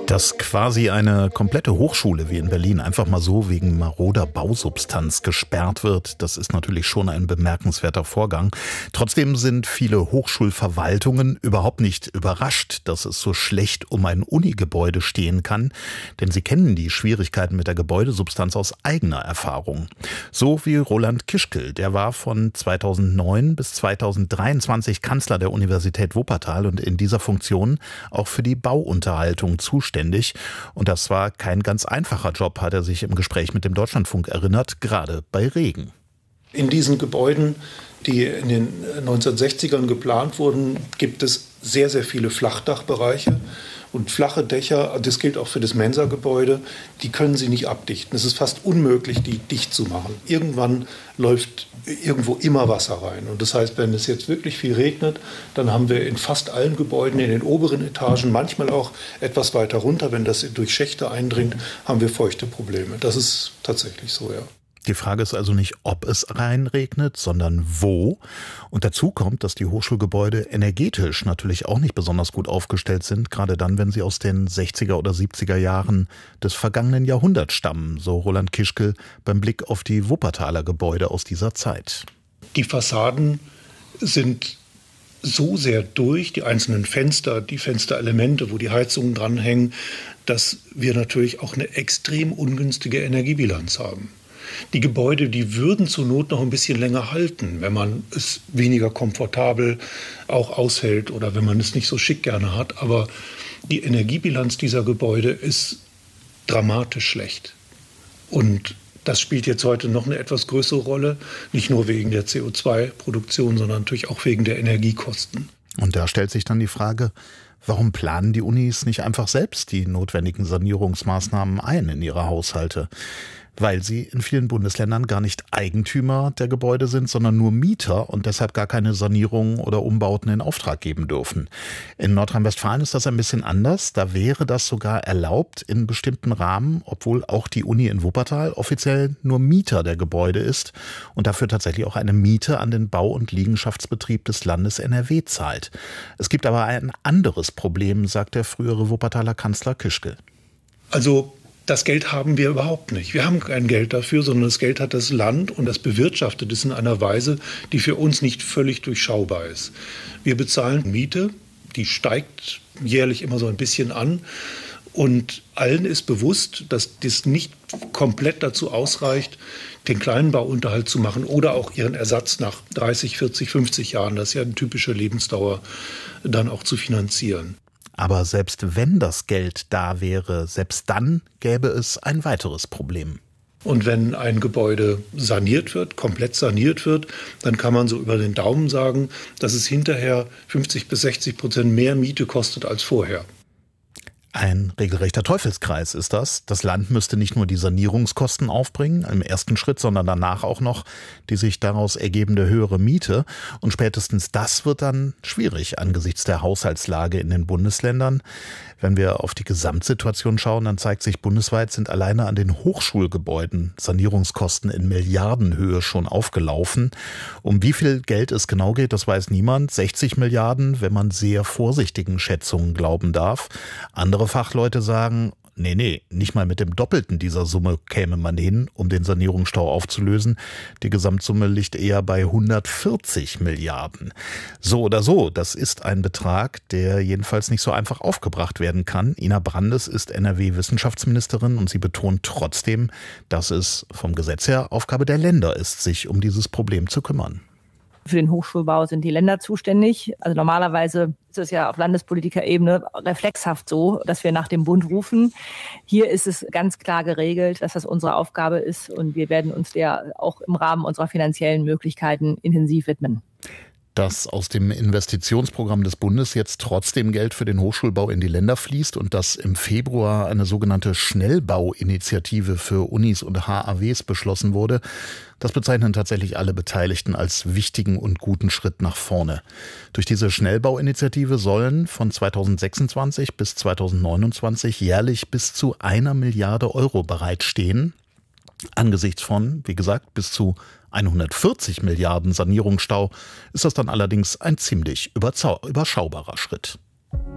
Dass quasi eine komplette Hochschule wie in Berlin einfach mal so wegen maroder Bausubstanz gesperrt wird, das ist natürlich schon ein bemerkenswerter Vorgang. Trotzdem sind viele Hochschulverwaltungen überhaupt nicht überrascht, dass es so schlecht um ein Unigebäude stehen kann, denn sie kennen die Schwierigkeiten mit der Gebäudesubstanz aus eigener Erfahrung. So wie Roland Kischkel, der war von 2009 bis 2023 Kanzler der Universität Wuppertal und in dieser Funktion auch für die Bauunterhaltung zuständig. Und das war kein ganz einfacher Job, hat er sich im Gespräch mit dem Deutschlandfunk erinnert, gerade bei Regen. In diesen Gebäuden, die in den 1960ern geplant wurden, gibt es sehr, sehr viele Flachdachbereiche. Und flache Dächer, das gilt auch für das Mensa-Gebäude, die können Sie nicht abdichten. Es ist fast unmöglich, die dicht zu machen. Irgendwann läuft irgendwo immer Wasser rein. Und das heißt, wenn es jetzt wirklich viel regnet, dann haben wir in fast allen Gebäuden, in den oberen Etagen, manchmal auch etwas weiter runter, wenn das durch Schächte eindringt, haben wir feuchte Probleme. Das ist tatsächlich so, ja. Die Frage ist also nicht, ob es reinregnet, sondern wo. Und dazu kommt, dass die Hochschulgebäude energetisch natürlich auch nicht besonders gut aufgestellt sind, gerade dann, wenn sie aus den 60er oder 70er Jahren des vergangenen Jahrhunderts stammen, so Roland Kischkel beim Blick auf die Wuppertaler Gebäude aus dieser Zeit. Die Fassaden sind so sehr durch, die einzelnen Fenster, die Fensterelemente, wo die Heizungen dranhängen, dass wir natürlich auch eine extrem ungünstige Energiebilanz haben. Die Gebäude, die würden zur Not noch ein bisschen länger halten, wenn man es weniger komfortabel auch aushält oder wenn man es nicht so schick gerne hat. Aber die Energiebilanz dieser Gebäude ist dramatisch schlecht. Und das spielt jetzt heute noch eine etwas größere Rolle, nicht nur wegen der CO2-Produktion, sondern natürlich auch wegen der Energiekosten. Und da stellt sich dann die Frage, warum planen die Unis nicht einfach selbst die notwendigen Sanierungsmaßnahmen ein in ihre Haushalte? Weil sie in vielen Bundesländern gar nicht Eigentümer der Gebäude sind, sondern nur Mieter und deshalb gar keine Sanierungen oder Umbauten in Auftrag geben dürfen. In Nordrhein-Westfalen ist das ein bisschen anders. Da wäre das sogar erlaubt in bestimmten Rahmen, obwohl auch die Uni in Wuppertal offiziell nur Mieter der Gebäude ist und dafür tatsächlich auch eine Miete an den Bau- und Liegenschaftsbetrieb des Landes NRW zahlt. Es gibt aber ein anderes Problem, sagt der frühere Wuppertaler Kanzler Kischkel. Also das Geld haben wir überhaupt nicht. Wir haben kein Geld dafür, sondern das Geld hat das Land und das bewirtschaftet es in einer Weise, die für uns nicht völlig durchschaubar ist. Wir bezahlen Miete, die steigt jährlich immer so ein bisschen an. Und allen ist bewusst, dass das nicht komplett dazu ausreicht, den kleinen Bauunterhalt zu machen oder auch ihren Ersatz nach 30, 40, 50 Jahren, das ist ja eine typische Lebensdauer, dann auch zu finanzieren. Aber selbst wenn das Geld da wäre, selbst dann gäbe es ein weiteres Problem. Und wenn ein Gebäude saniert wird, komplett saniert wird, dann kann man so über den Daumen sagen, dass es hinterher 50-60% mehr Miete kostet als vorher. Ein regelrechter Teufelskreis ist das. Das Land müsste nicht nur die Sanierungskosten aufbringen, im ersten Schritt, sondern danach auch noch die sich daraus ergebende höhere Miete. Und spätestens das wird dann schwierig angesichts der Haushaltslage in den Bundesländern. Wenn wir auf die Gesamtsituation schauen, dann zeigt sich, bundesweit sind alleine an den Hochschulgebäuden Sanierungskosten in Milliardenhöhe schon aufgelaufen. Um wie viel Geld es genau geht, das weiß niemand. 60 Milliarden, wenn man sehr vorsichtigen Schätzungen glauben darf. Andere Fachleute sagen, nee, nicht mal mit dem Doppelten dieser Summe käme man hin, um den Sanierungsstau aufzulösen. Die Gesamtsumme liegt eher bei 140 Milliarden. So oder so, das ist ein Betrag, der jedenfalls nicht so einfach aufgebracht werden kann. Ina Brandes ist NRW-Wissenschaftsministerin und sie betont trotzdem, dass es vom Gesetz her Aufgabe der Länder ist, sich um dieses Problem zu kümmern. Für den Hochschulbau sind die Länder zuständig. Also normalerweise ist es ja auf Landespolitikerebene reflexhaft so, dass wir nach dem Bund rufen. Hier ist es ganz klar geregelt, dass das unsere Aufgabe ist und wir werden uns der auch im Rahmen unserer finanziellen Möglichkeiten intensiv widmen. Dass aus dem Investitionsprogramm des Bundes jetzt trotzdem Geld für den Hochschulbau in die Länder fließt und dass im Februar eine sogenannte Schnellbauinitiative für Unis und HAWs beschlossen wurde, das bezeichnen tatsächlich alle Beteiligten als wichtigen und guten Schritt nach vorne. Durch diese Schnellbauinitiative sollen von 2026 bis 2029 jährlich bis zu 1 Milliarde Euro bereitstehen. Angesichts von, wie gesagt, bis zu 140 Milliarden Sanierungsstau ist das dann allerdings ein ziemlich überschaubarer Schritt.